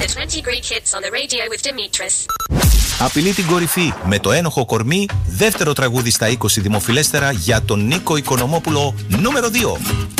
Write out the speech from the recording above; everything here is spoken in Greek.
the 20 Greek hits on the radio with Dimitris. Απειλεί την κορυφή με το ένοχο κορμί, δεύτερο τραγούδι στα 20 δημοφιλέστερα για τον Νίκο Οικονομόπουλο, νούμερο 2.